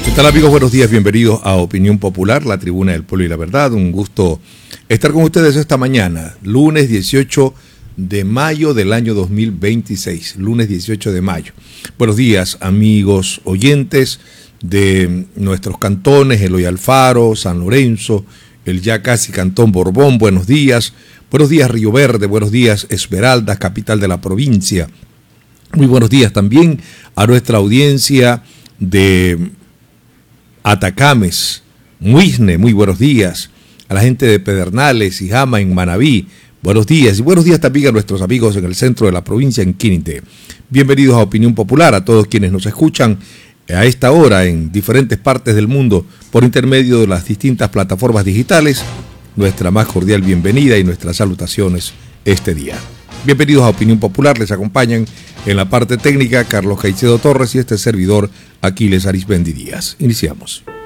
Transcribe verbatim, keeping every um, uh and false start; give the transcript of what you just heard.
¿Qué tal, amigos? Buenos días, bienvenidos a Opinión Popular, la tribuna del pueblo y la verdad. Un gusto estar con ustedes esta mañana, lunes dieciocho de mayo del año dos mil veintiséis, lunes dieciocho de mayo. Buenos días, amigos oyentes de nuestros cantones, Eloy Alfaro, San Lorenzo, el ya casi Cantón Borbón, buenos días. Buenos días, Río Verde, buenos días, Esmeraldas, capital de la provincia. Muy buenos días también a nuestra audiencia de Atacames, Muisne, muy buenos días. A la gente de Pedernales y Jama en Manabí, buenos días. Y buenos días también a nuestros amigos en el centro de la provincia, en Quinité. Bienvenidos a Opinión Popular, a todos quienes nos escuchan a esta hora en diferentes partes del mundo por intermedio de las distintas plataformas digitales. Nuestra más cordial bienvenida y nuestras salutaciones este día. Bienvenidos a Opinión Popular, les acompañan en la parte técnica Carlos Caicedo Torres y este servidor Aquiles Arismendi Díaz. Iniciamos.